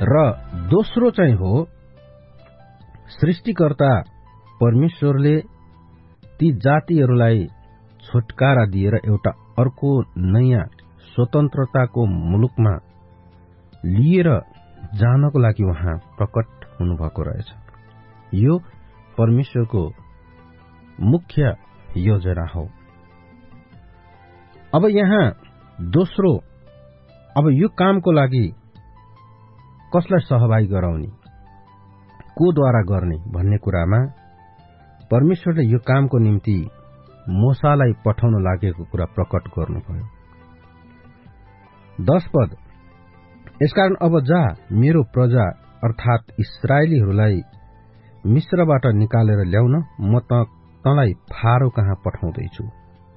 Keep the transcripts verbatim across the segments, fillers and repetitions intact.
र दोस्रो चाहिँ हो सृष्टिकर्ता परमेश्वरले ती जातिहरूलाई छुटकारा दिएर एउटा अर्को नयाँ स्वतन्त्रताको मुलुकमा लिएर जानको लागि उहाँ प्रकट हुनुभएको रहेछ। यो परमेश्वरको मुख्य योजना हो। अब यहाँ दोस्रो, अब यो कामको लागि कसलाई सहभागी गराउने, को द्वारा गर्ने भन्ने कुरामा परमेश्वरले यो कामको निम्ति मूसालाई पठाउन लागेको कुरा प्रकट गर्नुभयो। दश पद, यसकारण अब जा, मेरो प्रजा अर्थात इस्राएलीहरूलाई मिस्रबाट निकालेर ल्याउन म तँलाई फारो कहाँ पठाउँदैछु।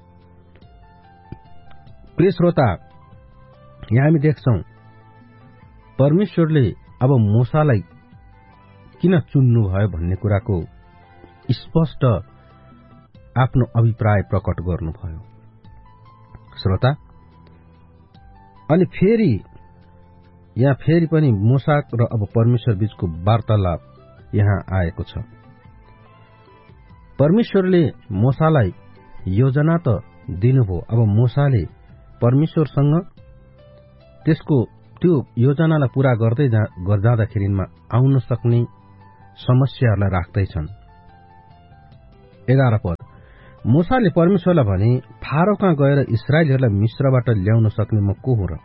प्रिय श्रोता, यहाँ हामी देख्छौं परमेश्वरले अब मूसालाई किन चुन्नुभयो भन्ने कुराको स्पष्ट आफ्नो अभिप्राय प्रकट गर्नुभयो। श्रोता, अनि फेरि यहाँ फेरि पनि मूसा र अब परमेश्वर बीचको वार्तालाप यहाँ आएको छ। परमेश्वरले मूसालाई योजना त दिनुभयो। अब मूसाले परमेश्वरसँग त्यसको त्यो योजनालाई पूरा गर्दै जाँदाखेरिमा आउन सक्ने समस्याहरूलाई राख्दैछन्। एघार पद, मूसाले परमेश्वरलाई भने, फारो कहाँ गएर इस्राएलीहरूलाई मिस्रबाट ल्याउन सक्ने म को हुँ र?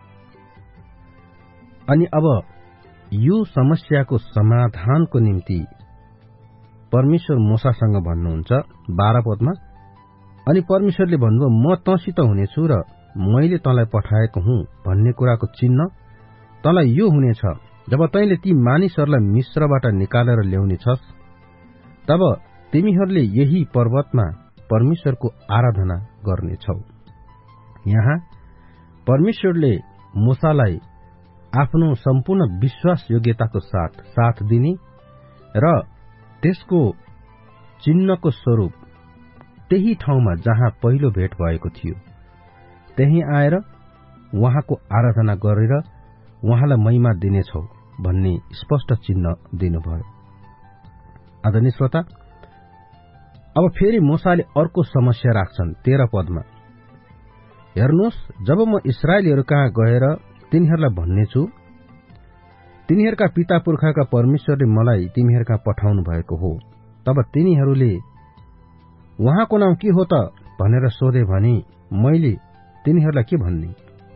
अनि अब यो समस्याको समाधानको निम्ति परमेश्वर मूसासँग भन्नुहुन्छ बाह्र पदमा, अनि परमेश्वरले भन्नुभयो म तँसित हुनेछु र मैले तँलाई पठाएको हुँ भन्ने कुराको चिन्ह तँलाई यो हुनेछ, जब तैँले ती मानिसहरूलाई मिस्रबाट निकालेर ल्याउने छस् तब तिमीहरूले यही पर्वतमा परमेश्वरको आराधना गर्नेछौ। यहाँ परमेश्वरले मूसालाई आफ्नो सम्पूर्ण विश्वास योग्यताको साथ साथ दिने र त्यसको चिन्हको स्वरूप त्यही ठाउँमा जहाँ पहिलो भेट भएको थियो त्यही आएर उहाँको आराधना गरेर उहाँलाई महिमा दिनेछौ भन्ने स्पष्ट चिन्ह दिनुभयो। आदरणीय श्रोता, अब फेरि मूसाले अर्को समस्या राख्छन् तेह्र पदमा, हेर्नुहोस्, जब म इस्राएलीहरू कहाँ गएर तिनीहरूलाई भन्नेछु, तिनीहरूका पिता पुर्खाका परमेश्वरले मलाई तिमीहरू कहाँ पठाउनु भएको हो, तब तिनीहरूले उहाँको नाउँ के हो त भनेर सोधे भने मैले तिनीहरूलाई के भन्ने?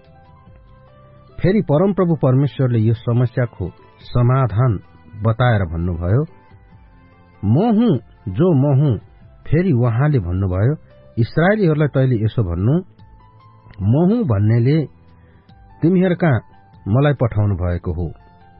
फेरि परमप्रभु परमेश्वरले यो समस्याको समाधान बताएर भन्नुभयो, म हुँ जो म हुँ। फेरि उहाँले भन्नुभयो, इस्राएलीहरूलाई तैले यसो भन्नु, म हुँ भन्नेले तिमीहरू कहाँ मलाई पठाउनु भएको हो।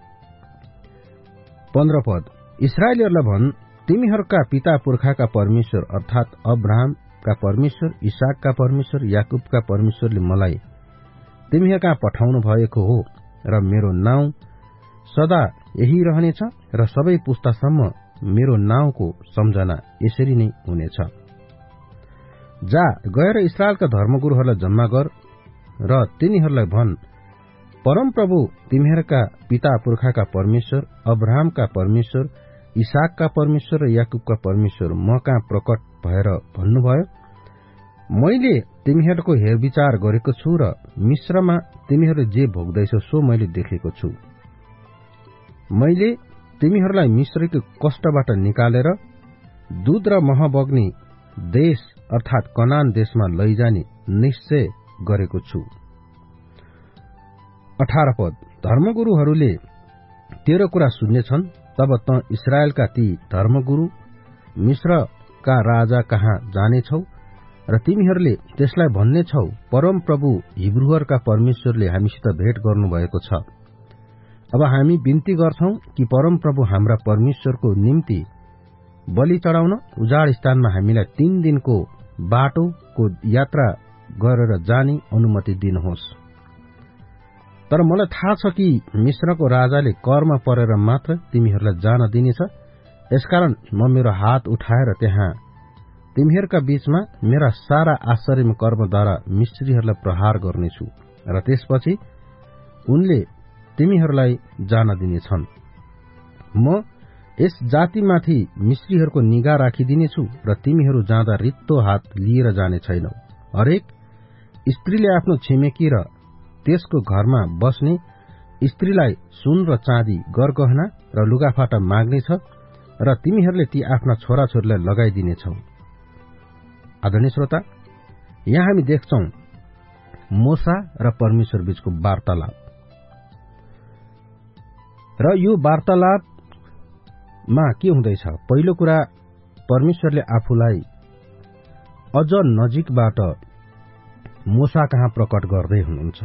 पन्ध्र पद, इस्राएलीहरूलाई भन्, तिमीहरूका पिता पुर्खाका परमेश्वर अर्थात अब्राहमका परमेश्वर, इसाकका परमेश्वर, याकूबका परमेश्वरले मलाई तिमीहरू कहाँ पठाउनु भएको हो र मेरो नाउँ सदा यही रहनेछ र सबै पुस्तासम्म मेरो नाउँको सम्झना यसरी नै हुनेछ। जा, गएर इस्राएलका धर्मगुरूहरूलाई जम्मा गर र तिनीहरूलाई भन्, परमप्रभु तिमीहरूका पिता पुर्खाका परमेश्वर, अब्राहमका परमेश्वर, इसाकका परमेश्वर र याकूबका परमेश्वर म कहाँ प्रकट भएर भन्नुभयो, मैले तिमीहरूको हेरविचार गरेको छु र मिस्रमा तिमीहरूले जे भोग्दैछौ सो मैले देखेको छु। मैले तिमीहरूलाई मिस्रको कष्टबाट निकालेर दूध र मह बग्ने देश अर्थात कनान देशमा लैजाने निश्चय गरेको छु। अठार पद, धर्मगुरूहरूले तेरो कुरा सुन्नेछन्, तब त इस्राएलका ती धर्मगुरू मिस्रका राजा कहाँ जानेछौ र तिमीहरूले त्यसलाई भन्नेछौ, परम प्रभु हिब्रूहरूका परमेश्वरले हामीसित भेट गर्नुभएको छ। अब हामी बिन्ती गर्छौं कि परम प्रभु हाम्रा परमेश्वरको निम्ति बलि चढाउन उजाड स्थानमा हामीलाई तीन दिनको बाटोको यात्रा गरेर जाने अनुमति दिनुहोस्। तर मलाई थाहा छ कि मिस्रको राजाले करमा परेर मात्र तिमीहरूलाई जान दिनेछ, यसकारण म मेरो हात उठाएर त्यहाँ तिमीहरूका बीचमा मेरा सारा आश्चर्य कर्मद्वारा मिस्रीहरूलाई प्रहार गर्नेछु र त्यसपछि उनले तिमीहरूलाई जान दिनेछन्। म यस जातिमाथि मिश्रीहरूको निगाह राखिदिनेछु र तिमीहरू जाँदा रित्तो हात लिएर जाने छैनौ। हरेक स्त्रीले आफ्नो छिमेकी र त्यसको घरमा बस्ने स्त्रीलाई सुन र चाँदी, गरगहना र लुगाफाटा माग्नेछ र तिमीहरूले ती आफ्ना छोराछोरीलाई लगाइदिनेछौ। आदरणीय श्रोता, यहाँ हामी देख्छौं मोसा र परमेश्वर बीचको वार्तालाप, र यो वार्तालापमा के हुँदैछ? पहिलो कुरा, परमेश्वरले आफूलाई अझ नजिकबाट मोसा कहाँ प्रकट गर्दै हुनुहुन्छ।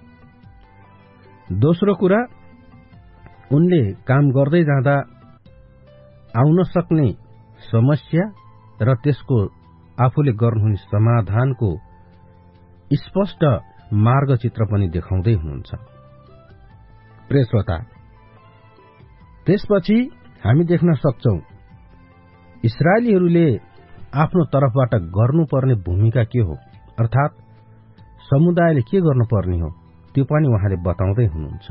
दोस्रो कुरा, उनले काम गर्दै जाँदा आउन सक्ने समस्या र त्यसको आफूले गर्नुहुने समाधानको स्पष्ट मार्गचित्र पनि देखाउँदै हुनुहुन्छ। प्रिय श्रोता, त्यसपछि हामी देख्न सक्छौं इस्राएलीहरूले आफ्नो तर्फबाट गर्नुपर्ने भूमिका के हो, अर्थात समुदायले के गर्नुपर्ने हो, त्यो पनि उहाँले बताउँदै हुनुहुन्छ।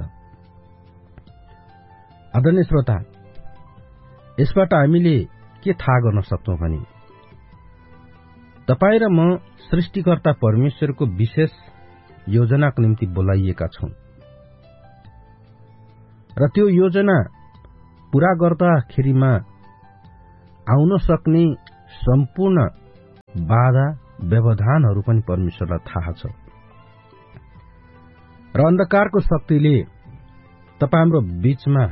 आदरणीय श्रोता, यसबाट हामीले के थाहा गर्न सक्छौं भने तपाईँ र म सृष्टिकर्ता परमेश्वरको विशेष योजनाको निम्ति बोलाइएका छौं र त्यो योजना पूरा गर्दाखेरिमा आउन सक्ने सम्पूर्ण बाधा व्यवधानहरू पनि परमेश्वरलाई थाहा छ र अन्धकारको शक्तिले तपाईँ हाम्रो बीचमा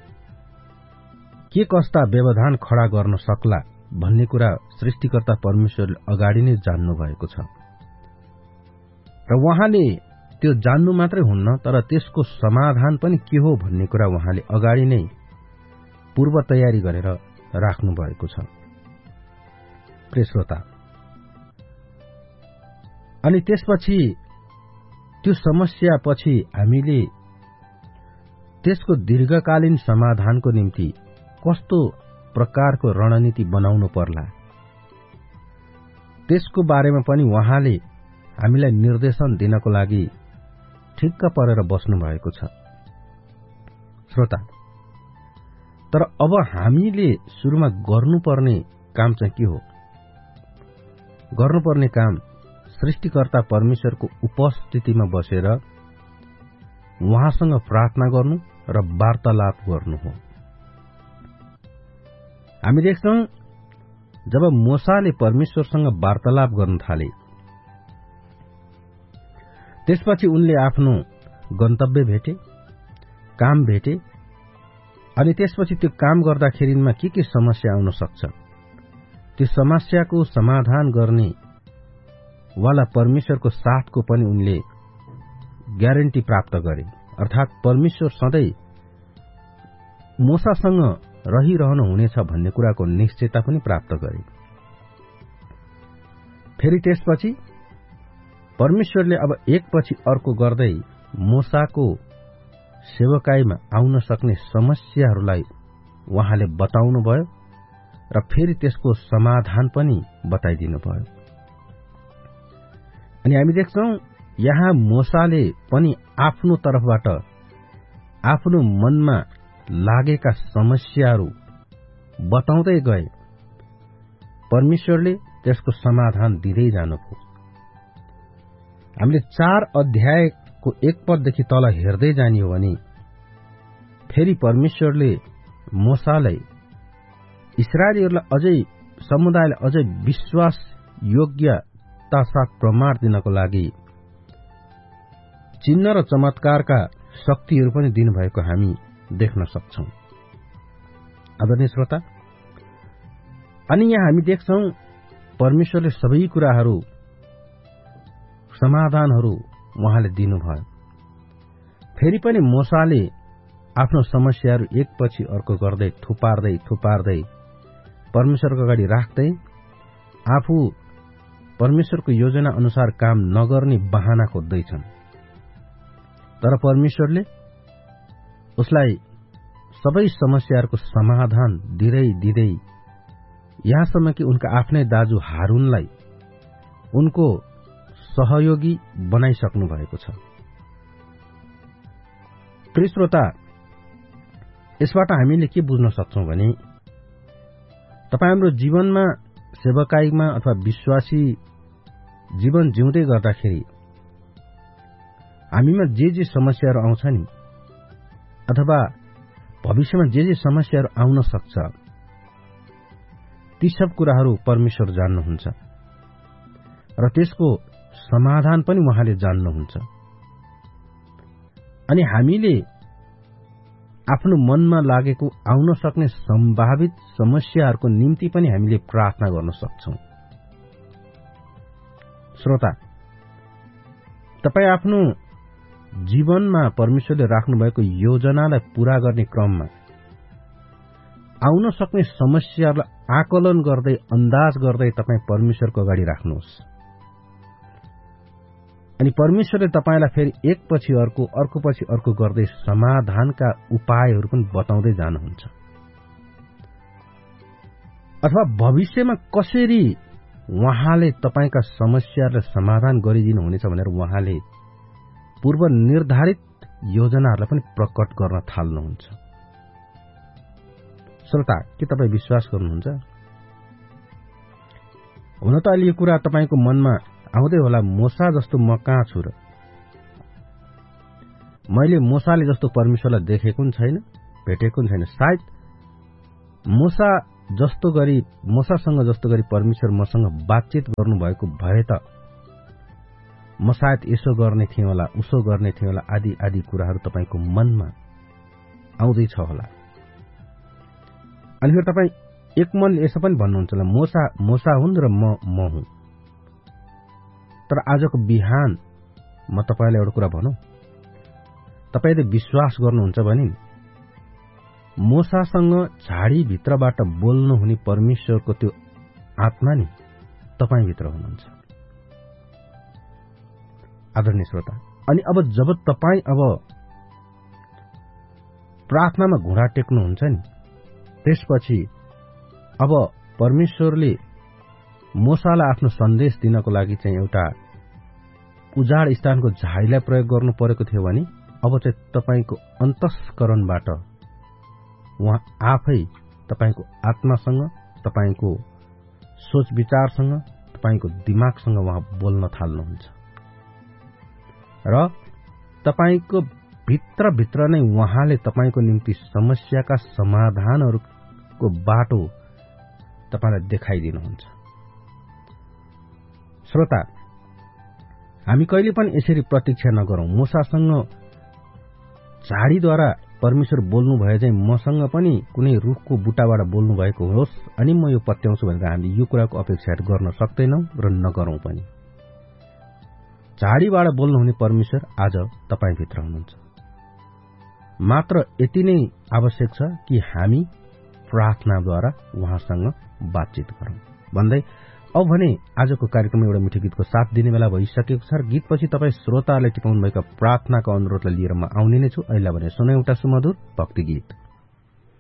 के कस्ता व्यवधान खड़ा गर्न सक्ला भन्ने कुरा सृष्टिकर्ता परमेश्वरले अगाडि नै जान्नु भएको छ र उहाँले त्यो जान्नु मात्रै हुन्न, तर त्यसको समाधान पनि के हो भन्ने कुरा उहाँले अगाडि नै पूर्व तयारी गरेर राख्नु भएको छ। प्रिय श्रोता, अनि त्यसपछि त्यो समस्या पछि हामीले त्यसको दीर्घकालीन समाधानको निम्ति कस्तो प्रकारको रणनीति बनाउनु पर्ला, त्यसको बारेमा पनि उहाँले हामीलाई निर्देशन दिनको लागि ठिक्क परेर बस्नु भएको छ। श्रोता, तर अब हामीले सुरुमा गर्नुपर्ने काम चाहिँ के हो? गर्नुपर्ने काम सृष्टिकर्ता परमेश्वरको उपस्थितिमा बसेर उहाँसँग प्रार्थना गर्नु र वार्तालाप गर्नु हो। हामी देख्छौं जब मोसाले परमेश्वरसँग वार्तालाप गर्न थाले, त्यसपछि उनले आफ्नो गन्तव्य भेटे, काम भेटे, अनि त्यसपछि त्यो काम गर्दाखेरिमा के के समस्या आउन सक्छ, त्यो समस्याको समाधान गर्ने वाला परमेश्वरको साथको पनि उनले ग्यारेन्टी प्राप्त गरे। अर्थात परमेश्वर सधैँ मोसासँग रहिरहनु हुनेछ भन्ने कुराको निश्चयता पनि प्राप्त गरे। फेरि त्यसपछि परमेश्वरले अब एकपछि अर्को गर्दै मोसाको सेवकाईमा आउन सक्ने समस्याहरूलाई उहाँले बताउनु भयो र फेरि त्यसको समाधान पनि बताइदिनु भयो। अनि हामी देख्छौं यहाँ मोसाले पनि आफ्नो तर्फबाट आफ्नो मनमा लागेका समस्याहरू बताउँदै गए, परमेश्वरले त्यसको समाधान दिँदै जानुभयो। हामीले चार अध्यायको एक पददेखि तल हेर्दै जाने हो भने फेरि परमेश्वरले मोसालाई इस्राएलीहरूलाई अझै समुदायलाई अझै विश्वास योग्यता साथ प्रमाण दिनको लागि चिन्ह र चमत्कारका शक्तिहरू पनि दिनुभएको हामी देख्न सक्छौं। आदरणीय श्रोता, अनि यहाँ हामी देख्छौं परमेश्वरले सबै कुराहरू समाधानहरू उहाँले दिनुभयो। फेरि पनि मोसाले आफ्नो समस्याहरू एकपछि अर्को गर्दै थुपार्दै थुपार्दै परमेश्वरको अगाडि राख्दै आफू परमेश्वरको योजना अनुसार काम नगर्ने बहाना खोज्दैछन्, तर परमेश्वरले उसलाई सबै समस्याहरूको समाधान दिँदै दिँदै यहाँसम्म कि उनका आफ्नै दाजु हारूनलाई उनको सहयोगी बनाइसक्नु भएको छ। प्रिय श्रोता, यसबाट हामीले के बुझ्न सक्छौं भने तपाईँ हाम्रो जीवनमा सेवकाईमा अथवा विश्वासी जीवन जिउँदै गर्दाखेरि हामीमा जे जे समस्याहरू आउँछ नि अथवा भविष्यमा जे जे समस्याहरू आउन सक्छ ती सब कुराहरू परमेश्वर जान्नुहुन्छ र त्यसको समाधान पनि उहाँले जान्नुहुन्छ। अनि हामीले आफ्नो मनमा लागेको आउन सक्ने सम्भावित समस्याहरूको निम्ति पनि हामीले प्रार्थना गर्न सक्छौं। श्रोता, तपाईँ आफ्नो जीवनमा परमेश्वरले राख्नुभएको योजनालाई पूरा गर्ने क्रममा आउन सक्ने समस्याहरूलाई आकलन गर्दै अन्दाज गर्दै तपाईँ परमेश्वरको अगाडि राख्नुहोस्। अनि परमेश्वरले तपाईलाई फेरि एकपछि अर्को अर्कोपछि अर्को गर्दै समाधानका उपायहरू पनि बताउँदै जानुहुन्छ। अथवा भविष्यमा कसरी उहाँले तपाईका समस्याहरूलाई समाधान गरिदिनु हुनेछ भनेर उहाँले पूर्व निर्धारित योजनाहरूलाई पनि प्रकट गर्न थाल्नुहुन्छ। श्रोता, के तपाईँ विश्वास गर्नुहुन्छ? हुन त अहिले यो कुरा तपाईको मनमा आउँदै होला, मूसा जस्तो म कहाँ छु र? मैले मूसाले जस्तो परमेश्वरलाई देखेको पनि छैन, भेटेको पनि छैन। सायद मूसा जस्तो गरी मूसासँग जस्तो गरी परमेश्वर मसँग बातचित गर्नुभएको भए त म सायद यसो गर्ने थिएँ होला, उसो गर्ने थिएँ होला, आदि आदि कुराहरू तपाईको मनमा आउँदैछ होला। अनि फेरि तपाईँ एक मनले यसो पनि भन्नुहुन्छ होला, मूसा मूसा हुन् र म म हुँ। तर आजको बिहान म तपाईलाई एउटा कुरा भनौं, तपाईले विश्वास गर्नुहुन्छ भने मूसासँग झाडीभित्रबाट बोल्नु हुने परमेश्वरको त्यो आत्मा नि तपाईभित्र हुनुहुन्छ। आदरणीय श्रोता, अनि अब जब तपाई अब प्रार्थनामा घुँडा टेक्नुहुन्छ नि, त्यसपछि अब परमेश्वरले मूसालाई आफ्नो सन्देश दिनको लागि चाहिँ एउटा उजाड स्थानको झाडीलाई प्रयोग गर्नु परेको थियो भने अब चाहिँ तपाईको अन्तस्करणबाट उहाँ आफै तपाईको आत्मासँग, तपाईको सोच विचारसँग, तपाईको दिमागसँग उहाँ बोल्न थाल्नुहुन्छ र तपाईको भित्रभित्र नै उहाँले तपाईको निम्ति समस्याका समाधानहरूको बाटो तपाईलाई देखाइदिनुहुन्छ। श्रोता, हामी कहिले पनि यसरी प्रतीक्षा नगरौं, मूसासँग झाडीद्वारा परमेश्वर बोल्नु भए चाहिँ मसँग पनि कुनै रुखको बुट्टाबाट बोल्नु भएको होस् अनि म यो पत्याउँछु भनेर हामीले यो कुराको अपेक्षा गर्न सक्दैनौं र नगरौं पनि। झाडीबाट बोल्नुहुने परमेश्वर आज तपाईभित्र हुनुहुन्छ। मात्र यति नै आवश्यक छ कि हामी प्रार्थनाद्वारा उहाँसँग बातचित गरौं भन्दै अब भने आजको कार्यक्रममा एउटा मिठो गीतको साथ दिने बेला भइसकेको छ। गीतपछि तपाईँ श्रोताहरूले टिपाउनु भएका प्रार्थनाको अनुरोधलाई लिएर म आउने नै छु। अहिले भने सुनौ एउटा सुमधुर भक्ति गीत।